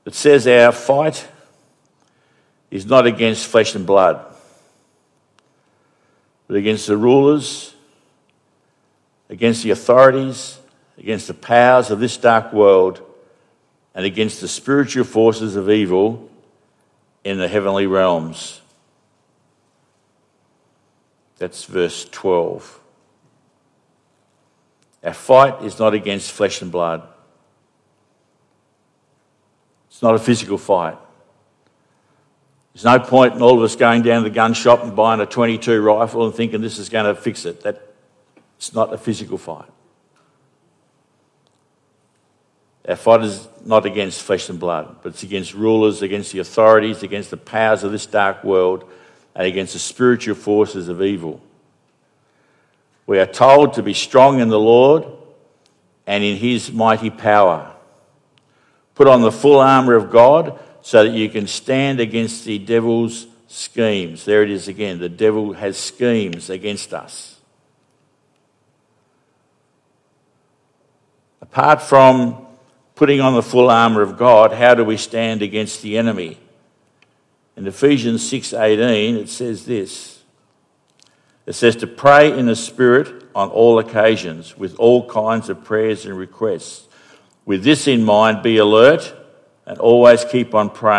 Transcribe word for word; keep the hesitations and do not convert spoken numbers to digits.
It says our fight is not against flesh and blood, but against the rulers, against the authorities, against the powers of this dark world, and against the spiritual forces of evil in the heavenly realms. That's verse twelve. Our fight is not against flesh and blood. It's not a physical fight. There's no point in all of us going down to the gun shop and buying a twenty-two rifle and thinking this is going to fix it. That, it's not a physical fight. Our fight is not against flesh and blood, but it's against rulers, against the authorities, against the powers of this dark world, and against the spiritual forces of evil. We are told to be strong in the Lord and in his mighty power. Put on the full armour of God so that you can stand against the devil's schemes. There it is again. The devil has schemes against us. Apart from putting on the full armour of God, how do we stand against the enemy? In Ephesians six eighteen, it says this. It says to pray in the Spirit on all occasions with all kinds of prayers and requests. With this in mind, be alert and always keep on praying